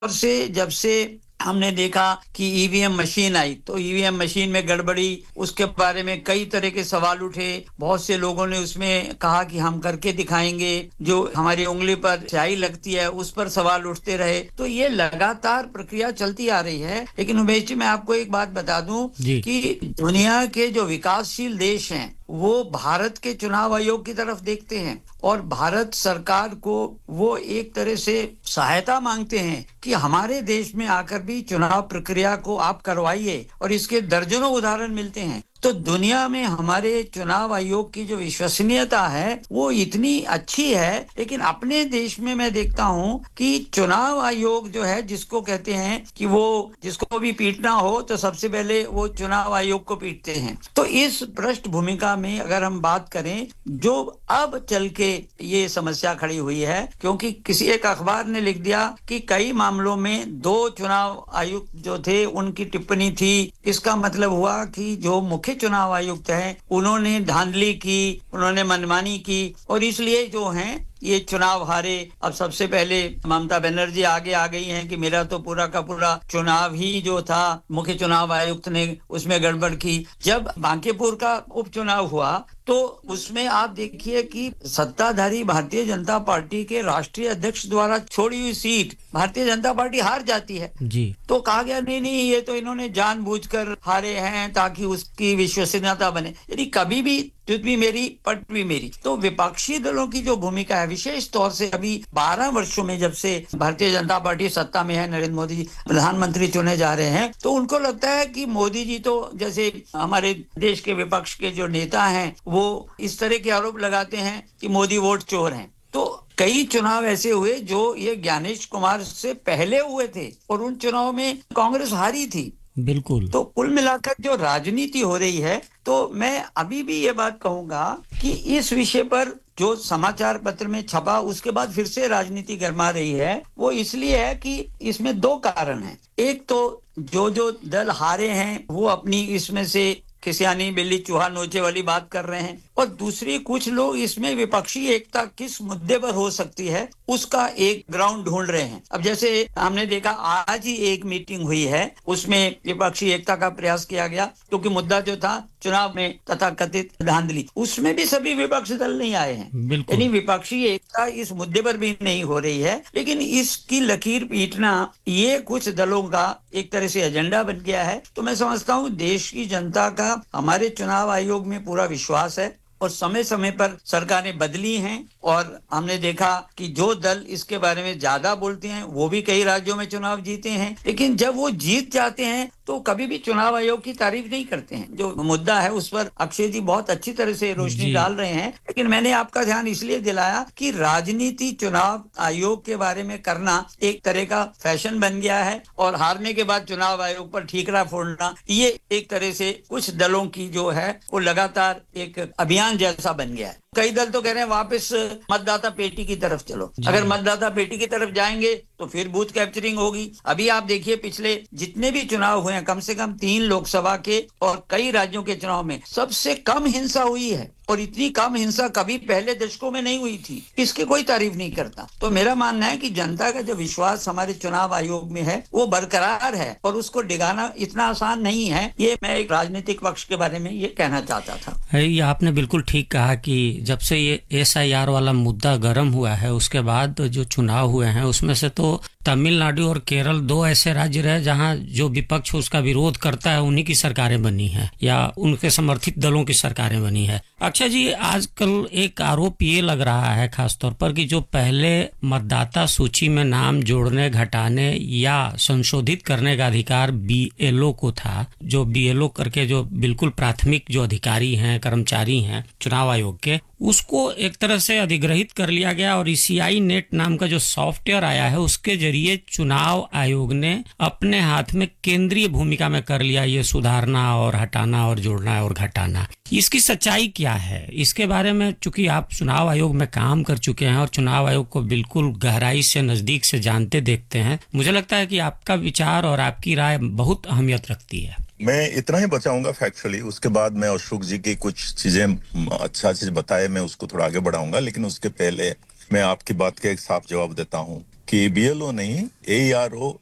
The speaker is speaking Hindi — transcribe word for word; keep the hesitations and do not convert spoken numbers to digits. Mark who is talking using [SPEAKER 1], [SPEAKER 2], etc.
[SPEAKER 1] और से जब से हमने देखा कि ईवीएम मशीन आई तो ईवीएम मशीन में गड़बड़ी, उसके बारे में कई तरह के सवाल उठे। बहुत से लोगों ने उसमें कहा कि हम करके दिखाएंगे, जो हमारी उंगली पर स्याही लगती है उस पर सवाल उठते रहे। तो ये लगातार प्रक्रिया चलती आ रही है। लेकिन उमेश जी, मैं आपको एक बात बता दूं
[SPEAKER 2] जी।
[SPEAKER 1] कि दुनिया के जो विकासशील देश हैं वो भारत के चुनाव आयोग की तरफ देखते हैं और भारत सरकार को वो एक तरह से सहायता मांगते हैं कि हमारे देश में आकर भी चुनाव प्रक्रिया को आप करवाइए, और इसके दर्जनों उदाहरण मिलते हैं। तो दुनिया में हमारे चुनाव आयोग की जो विश्वसनीयता है वो इतनी अच्छी है। लेकिन अपने देश में मैं देखता हूं कि चुनाव आयोग जो है, जिसको कहते हैं कि वो जिसको भी पीटना हो तो सबसे पहले वो चुनाव आयोग को पीटते हैं। तो इस पृष्ठभूमि में अगर हम बात करें, जो अब चल के ये समस्या खड़ी हुई है, क्योंकि किसी एक अखबार ने लिख दिया कि कई मामलों में दो चुनाव आयुक्त जो थे उनकी टिप्पणी थी। इसका मतलब हुआ कि जो मुख्य चुनाव आयुक्त हैं उन्होंने धांधली की, उन्होंने मनमानी की, और इसलिए जो हैं ये चुनाव हारे। अब सबसे पहले ममता बनर्जी आगे आ गई हैं कि मेरा तो पूरा का पूरा चुनाव ही जो था मुख्य चुनाव आयुक्त ने उसमें गड़बड़ की। जब बांकीपुर का उपचुनाव हुआ तो उसमें आप देखिए कि सत्ताधारी भारतीय जनता पार्टी के राष्ट्रीय अध्यक्ष द्वारा छोड़ी हुई सीट भारतीय जनता पार्टी हार जाती है।
[SPEAKER 2] जी।
[SPEAKER 1] तो कहा गया नहीं नहीं ये तो इन्होंने जानबूझकर हारे हैं ताकि उसकी विश्वसनीयता बने। यदि कभी भी युद्ध भी मेरी पट भी मेरी, तो विपक्षी दलों की जो भूमिका है, विशेष तौर से अभी बारह वर्षों में जब से भारतीय जनता पार्टी सत्ता में है, नरेंद्र मोदी जी प्रधानमंत्री चुने जा रहे हैं, तो उनको लगता है कि मोदी जी तो जैसे हमारे देश के विपक्ष के जो नेता हैं वो इस तरह के आरोप लगाते हैं कि मोदी वोट चोर हैं। तो कई चुनाव ऐसे हुए जो ये ज्ञानेश कुमार से पहले हुए थे और उन चुनाव में कांग्रेस हारी थी।
[SPEAKER 2] बिल्कुल।
[SPEAKER 1] तो कुल मिलाकर जो राजनीति हो रही है, तो मैं अभी भी ये बात कहूंगा कि इस विषय पर जो समाचार पत्र में छपा उसके बाद फिर से राजनीति गरमा रही है, वो इसलिए है कि इसमें दो कारण हैं। एक तो जो जो दल हारे हैं वो अपनी इसमें से खिसियानी बिल्ली चूहा नोचे वाली बात कर रहे हैं, और दूसरी कुछ लोग इसमें विपक्षी एकता किस मुद्दे पर हो सकती है उसका एक ग्राउंड ढूंढ रहे हैं। अब जैसे हमने देखा आज ही एक मीटिंग हुई है, उसमें विपक्षी एकता का प्रयास किया गया, क्योंकि मुद्दा जो था चुनाव में तथाकथित धांधली, उसमें भी सभी विपक्षी दल नहीं आए हैं। यानी विपक्षी एकता इस मुद्दे पर भी नहीं हो रही है। लेकिन इसकी लकीर पीटना ये कुछ दलों का एक तरह से एजेंडा बन गया है। तो मैं समझता हूँ देश की जनता का हमारे चुनाव आयोग में पूरा विश्वास है, और समय समय पर सरकारें बदली हैं, और हमने देखा कि जो दल इसके बारे में ज्यादा बोलते हैं वो भी कई राज्यों में चुनाव जीते हैं। लेकिन जब वो जीत जाते हैं तो कभी भी चुनाव आयोग की तारीफ नहीं करते हैं। जो मुद्दा है उस पर अक्षय जी बहुत अच्छी तरह से रोशनी डाल रहे हैं। लेकिन मैंने आपका ध्यान इसलिए दिलाया कि राजनीति चुनाव आयोग के बारे में करना एक तरह का फैशन बन गया है, और हारने के बाद चुनाव आयोग पर ठीकरा फोड़ना ये एक तरह से कुछ दलों की जो है वो लगातार एक अभियान जैसा बन गया है। कई दल तो कह रहे हैं वापस मतदाता पेटी की तरफ चलो। अगर मतदाता पेटी की तरफ जाएंगे तो फिर बूथ कैप्चरिंग होगी। अभी आप देखिए पिछले जितने भी चुनाव हुए हैं, कम से कम तीन लोकसभा के और कई राज्यों के चुनाव में सबसे कम हिंसा हुई है, और इतनी कम हिंसा कभी पहले दशकों में नहीं हुई थी। इसकी कोई तारीफ नहीं करता। तो मेरा मानना है कि जनता का जो विश्वास हमारे चुनाव आयोग में है वो बरकरार है, और उसको डिगाना इतना आसान नहीं है। ये मैं एक राजनीतिक पक्ष के बारे में ये कहना चाहता था।
[SPEAKER 2] ये आपने बिल्कुल ठीक कहा कि जब से ये एस आई आर वाला मुद्दा गर्म हुआ है उसके बाद जो चुनाव हुए हैं उसमें से तो तमिलनाडु और केरल दो ऐसे राज्य रहे जहां जो विपक्ष उसका विरोध करता है उन्हीं की सरकारें बनी हैं या उनके समर्थित दलों की सरकारें बनी है। अक्षय जी, आजकल एक आरोप ये लग रहा है खासतौर पर कि जो पहले मतदाता सूची में नाम जोड़ने, घटाने या संशोधित करने का अधिकार बी एल ओ को था, जो बी एल ओ करके जो बिल्कुल प्राथमिक जो अधिकारी हैं, कर्मचारी हैं चुनाव आयोग के, उसको एक तरह से अधिग्रहित कर लिया गया और ई सी आई नेट नाम का जो सॉफ्टवेयर आया है उसके जरिए चुनाव आयोग ने अपने हाथ में केंद्रीय भूमिका में कर लिया ये सुधारना और हटाना और जोड़ना और घटाना। इसकी सच्चाई क्या है? इसके बारे में चूंकि आप चुनाव आयोग में काम कर चुके हैं और चुनाव आयोग को बिल्कुल गहराई से नजदीक से जानते देखते हैं, मुझे लगता है कि आपका विचार और आपकी राय बहुत अहमियत रखती है।
[SPEAKER 3] मैं इतना ही बचाऊंगा फैक्चुअली, उसके बाद मैं अशोक जी की कुछ चीजें अच्छा चीज बताए मैं उसको थोड़ा आगे बढ़ाऊंगा। लेकिन उसके पहले मैं आपकी बात का एक साफ जवाब देता हूं कि बीएलओ नहीं, एईआरओ